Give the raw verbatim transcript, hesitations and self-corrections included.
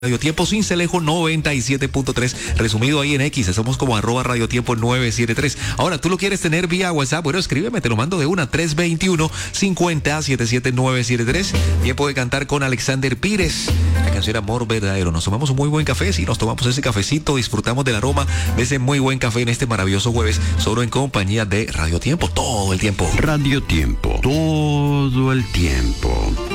Radio Tiempo Cincelejo noventa y siete punto tres, resumido ahí en X, somos como arroba Radio Tiempo nueve siete tres. Ahora, ¿tú lo quieres tener vía WhatsApp? Bueno, escríbeme, te lo mando de una, tres dos uno, cinco cero, siete siete nueve siete tres. Tiempo de cantar con Alexander Pires, la canción Amor Verdadero. Nos tomamos un muy buen café, sí, nos tomamos ese cafecito, disfrutamos del aroma de ese muy buen café en este maravilloso jueves, solo en compañía de Radio Tiempo, todo el tiempo. Radio Tiempo, todo el tiempo.